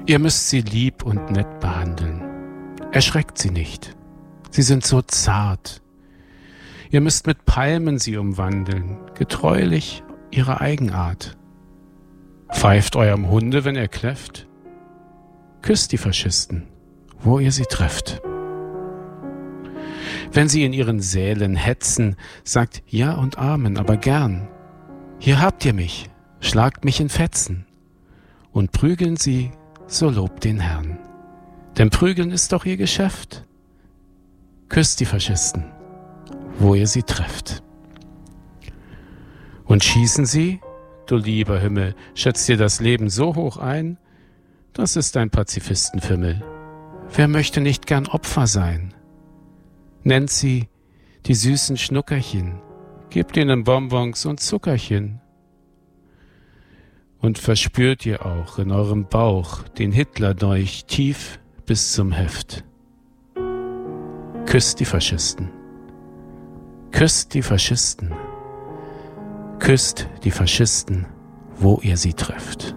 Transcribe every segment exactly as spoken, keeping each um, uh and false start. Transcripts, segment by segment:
Ihr müsst sie lieb und nett behandeln. Erschreckt sie nicht. Sie sind so zart. Ihr müsst mit Palmen sie umwandeln, getreulich ihrer Eigenart. Pfeift eurem Hunde, wenn er kläfft. Küsst die Faschisten, wo ihr sie trefft. Wenn sie in ihren Sälen hetzen, sagt Ja und Amen, aber gern. Hier habt ihr mich, schlagt mich in Fetzen. Und prügeln sie, so lobt den Herrn. Denn prügeln ist doch ihr Geschäft. Küsst die Faschisten, wo ihr sie trefft. Und schießen sie, du lieber Himmel, schätzt dir das Leben so hoch ein? Das ist ein Pazifistenfimmel. Wer möchte nicht gern Opfer sein? Nennt sie die süßen Schnuckerchen, gebt ihnen Bonbons und Zuckerchen. Und verspürt ihr auch in eurem Bauch den Hitlerdolch tief bis zum Heft. Küsst die Faschisten. Küsst die Faschisten. Küsst die Faschisten, wo ihr sie trefft.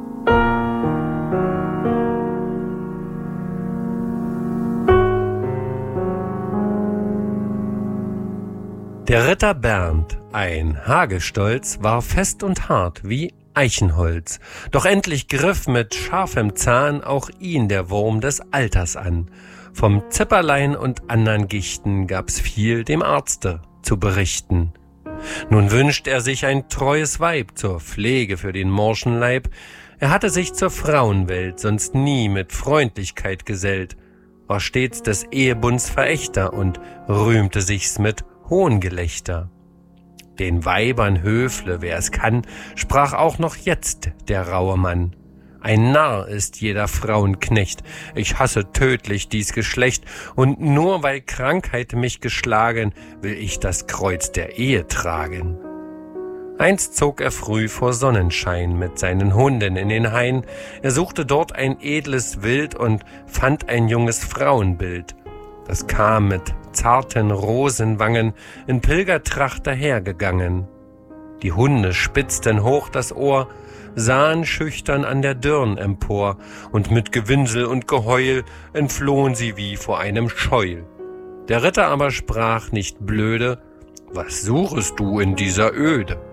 Der Ritter Bernd, ein Hagestolz, war fest und hart wie Eichenholz. Doch endlich griff mit scharfem Zahn auch ihn der Wurm des Alters an. Vom Zipperlein und andern Gichten gab's viel dem Arzte zu berichten. Nun wünscht er sich ein treues Weib zur Pflege für den morschen Leib. Er hatte sich zur Frauenwelt sonst nie mit Freundlichkeit gesellt, war stets des Ehebunds Verächter und rühmte sich's mit Hohngelächter. Den Weibern Höfle, wer es kann, sprach auch noch jetzt der raue Mann. Ein Narr ist jeder Frauenknecht, ich hasse tödlich dies Geschlecht, und nur weil Krankheit mich geschlagen, will ich das Kreuz der Ehe tragen. Einst zog er früh vor Sonnenschein mit seinen Hunden in den Hain, er suchte dort ein edles Wild und fand ein junges Frauenbild. Das kam mit zarten Rosenwangen in Pilgertracht dahergegangen. Die Hunde spitzten hoch das Ohr, sahen schüchtern an der Dirn empor, und mit Gewinsel und Geheul entflohen sie wie vor einem Scheuel. Der Ritter aber sprach nicht blöde: Was suchest du in dieser Öde?